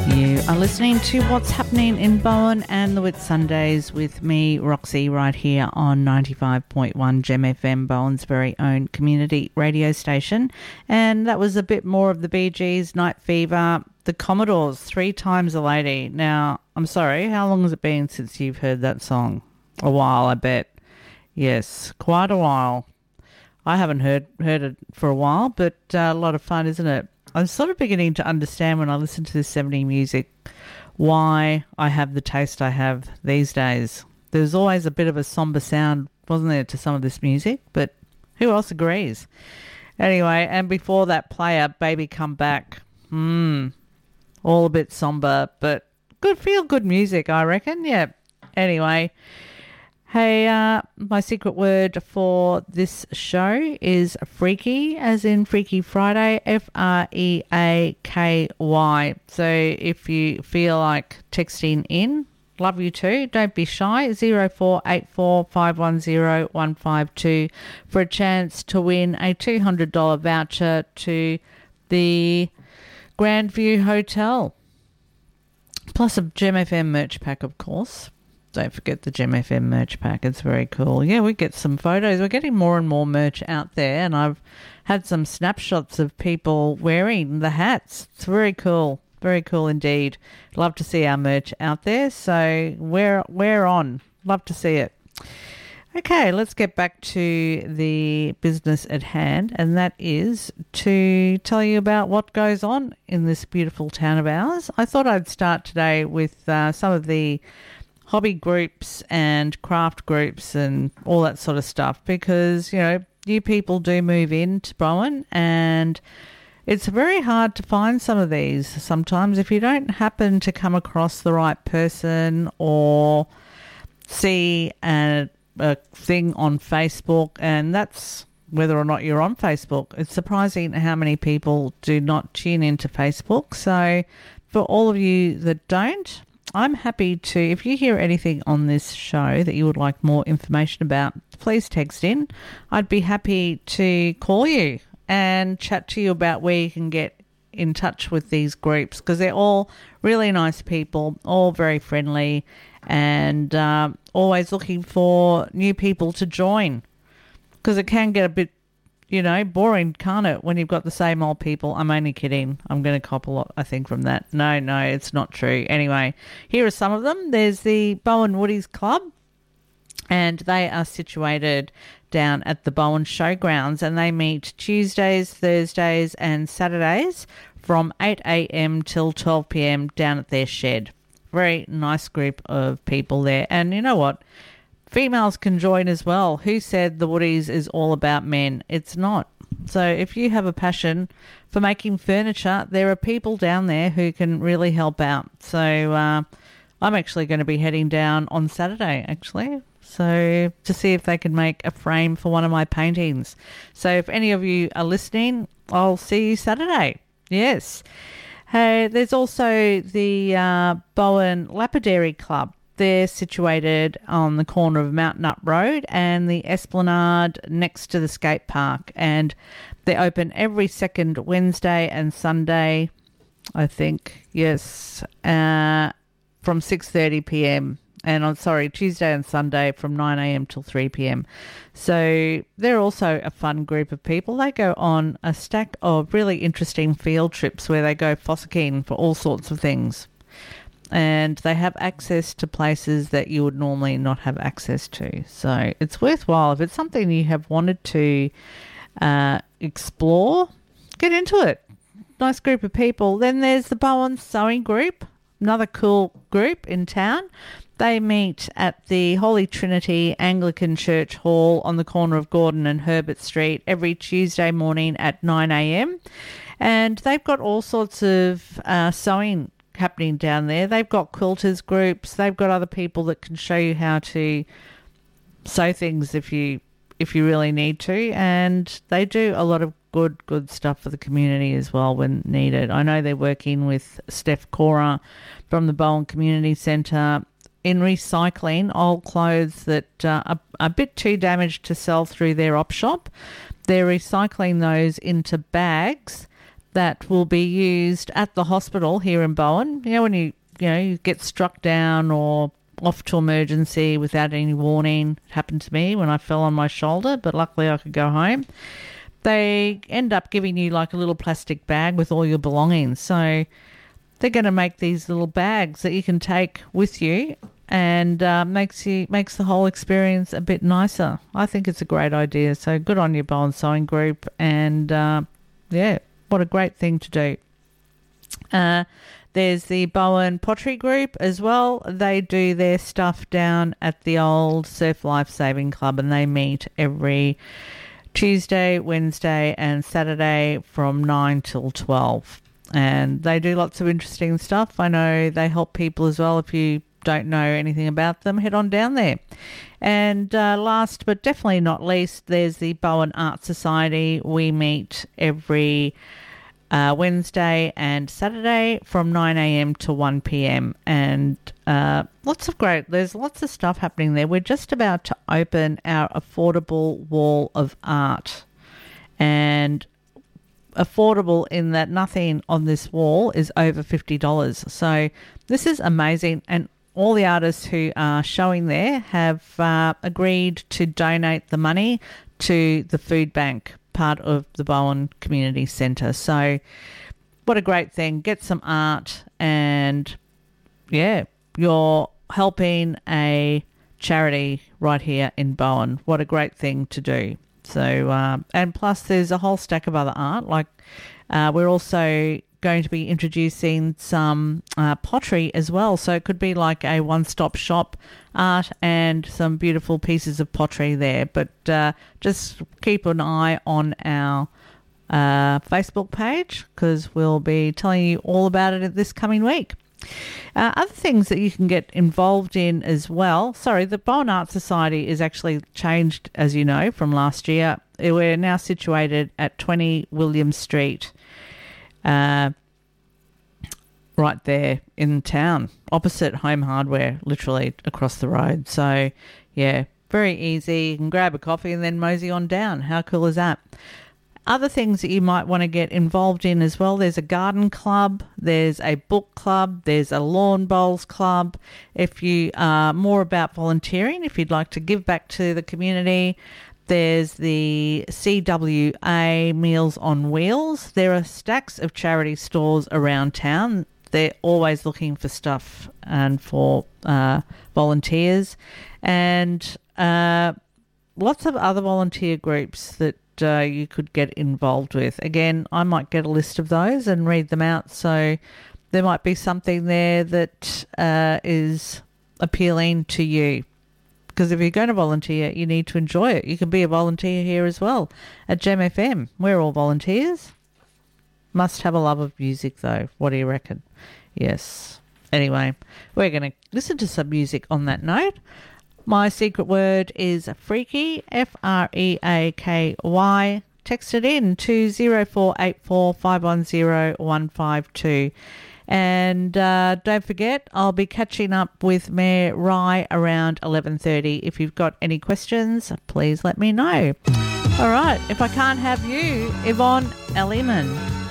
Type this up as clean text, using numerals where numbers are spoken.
You are listening to What's Happening in Bowen and the Whitsundays with me, Roxy, right here on 95.1 Gem FM, Bowen's very own community radio station. And that was a bit more of the Bee Gees, Night Fever, the Commodores, 3 Times a Lady. Now, I'm sorry, how long has it been since you've heard that song? A while, I bet. Yes, quite a while. I haven't heard it for a while, but a lot of fun, isn't it? I'm sort of beginning to understand when I listen to this 70s music why I have the taste I have these days. There's always a bit of a somber sound, wasn't there, to some of this music, but who else agrees? Anyway, and before that, Player, Baby Come Back. All a bit somber, but good, feel good music, I reckon. Yeah. Anyway, hey, my secret word for this show is freaky, as in Freaky Friday, Freaky. So if you feel like texting in, love you too. Don't be shy. 0484 510 152 for a chance to win a $200 voucher to the Grandview Hotel. Plus a Gem FM merch pack, of course. Don't forget the Gem FM merch pack. It's very cool. Yeah, we get some photos. We're getting more and more merch out there, and I've had some snapshots of people wearing the hats. It's very cool. Very cool indeed. Love to see our merch out there. So we're on. Love to see it. Okay, let's get back to the business at hand, and that is to tell you about what goes on in this beautiful town of ours. I thought I'd start today with some of the hobby groups and craft groups and all that sort of stuff, because, you know, new people do move into Bowen and it's very hard to find some of these sometimes if you don't happen to come across the right person or see a thing on Facebook, and that's whether or not you're on Facebook. It's surprising how many people do not tune into Facebook. So for all of you that don't, I'm happy to, if you hear anything on this show that you would like more information about, please text in. I'd be happy to call you and chat to you about where you can get in touch with these groups, because they're all really nice people, all very friendly, and always looking for new people to join, because it can get a bit, you know, boring, can't it, when you've got the same old people? I'm only kidding. I'm going to cop a lot, I think, from that. No, it's not true. Anyway, here are some of them. There's the Bowen Woodies Club, and they are situated down at the Bowen Showgrounds, and they meet Tuesdays, Thursdays and Saturdays from 8 a.m. till 12 p.m. down at their shed. Very nice group of people there. And you know what? Females can join as well. Who said the Woodies is all about men? It's not. So if you have a passion for making furniture, there are people down there who can really help out. So I'm actually going to be heading down on Saturday, actually, so to see if they can make a frame for one of my paintings. So if any of you are listening, I'll see you Saturday. Yes. Hey, there's also the Bowen Lapidary Club. They're situated on the corner of Mountain Up Road and the Esplanade next to the skate park. And they're open every second Wednesday and Sunday, I think, yes, from 6:30 p.m. And Tuesday and Sunday from 9 a.m. till 3 p.m. So they're also a fun group of people. They go on a stack of really interesting field trips where they go fossicking for all sorts of things. And they have access to places that you would normally not have access to. So it's worthwhile. If it's something you have wanted to explore, get into it. Nice group of people. Then there's the Bowen Sewing Group, another cool group in town. They meet at the Holy Trinity Anglican Church Hall on the corner of Gordon and Herbert Street every Tuesday morning at 9 a.m. And they've got all sorts of sewing happening down there. They've got quilters groups. They've got other people that can show you how to sew things if you really need to. And they do a lot of good stuff for the community as well when needed. I know they're working with Steph Cora from the Bowen Community Centre in recycling old clothes that are a bit too damaged to sell through their op shop. They're recycling those into bags that will be used at the hospital here in Bowen. You know, when you get struck down or off to emergency without any warning. It happened to me when I fell on my shoulder, but luckily I could go home. They end up giving you like a little plastic bag with all your belongings. So they're going to make these little bags that you can take with you, and makes the whole experience a bit nicer. I think it's a great idea. So good on you, Bowen Sewing Group, and yeah, what a great thing to do. There's the Bowen Pottery Group as well. They do their stuff down at the old Surf Life Saving Club, and they meet every Tuesday, Wednesday and Saturday from 9 till 12. And they do lots of interesting stuff. I know they help people as well. If you don't know anything about them, head on down there. And last but definitely not least, there's the Bowen Art Society. We meet every Wednesday and Saturday from 9 a.m. to 1 p.m. And there's lots of stuff happening there. We're just about to open our affordable wall of art. And affordable in that nothing on this wall is over $50. So this is amazing. And all the artists who are showing there have agreed to donate the money to the food bank, part of the Bowen Community Centre. So what a great thing. Get some art, and yeah, you're helping a charity right here in Bowen. What a great thing to do. So and plus there's a whole stack of other art. Like we're also going to be introducing some pottery as well. So it could be like a one-stop shop art and some beautiful pieces of pottery there. But just keep an eye on our Facebook page, because we'll be telling you all about it this coming week. Other things that you can get involved in as well. Sorry, the Bowen Art Society is actually changed, as you know, from last year. We're now situated at 20 William Street, right there in town, opposite Home Hardware, literally across the road. So, yeah, very easy. You can grab a coffee and then mosey on down. How cool is that? Other things that you might want to get involved in as well, there's a garden club, there's a book club, there's a lawn bowls club. If you are more about volunteering, if you'd like to give back to the community, there's the CWA Meals on Wheels. There are stacks of charity stores around town. They're always looking for stuff and for volunteers, and lots of other volunteer groups that you could get involved with. Again, I might get a list of those and read them out, so there might be something there that is appealing to you. Because if you're going to volunteer, you need to enjoy it. You can be a volunteer here as well at Gem FM. We're all volunteers. Must have a love of music, though. What do you reckon? Yes. Anyway, we're going to listen to some music on that note. My secret word is freaky, Freaky. Text it in to 0484 510 152. And don't forget, I'll be catching up with Mayor Rye around 11:30. If you've got any questions, please let me know. All right, if I can't have you, Yvonne Elliman.